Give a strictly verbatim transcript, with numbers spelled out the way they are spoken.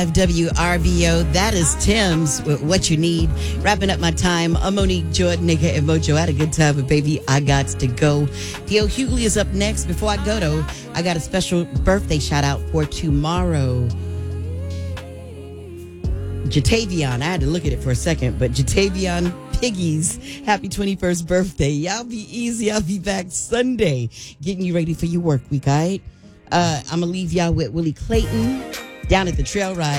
W R B O. That is Tim's with What You Need. Wrapping up my time. I'm Monique Jordan, Nika and Mojo. I had a good time, but baby, I got to go. Theo Hughley is up next. Before I go, though, I got a special birthday shout out for tomorrow. Jatavion. I had to look at it for a second, but Jatavion Piggies, happy twenty-first birthday. Y'all be easy. I'll be back Sunday getting you ready for your work week, all right? Uh, I'm going to leave y'all with Willie Clayton down at the trail ride.